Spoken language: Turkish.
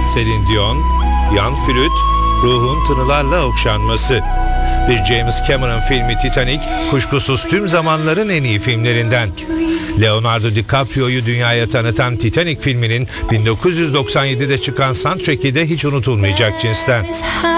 Celine Dion, Yan Flüt, ruhun tınılarla okşanması. Bir James Cameron filmi Titanic, kuşkusuz tüm zamanların en iyi filmlerinden. Leonardo DiCaprio'yu dünyaya tanıtan Titanic filminin 1997'de çıkan soundtrack'i de hiç unutulmayacak cinsten.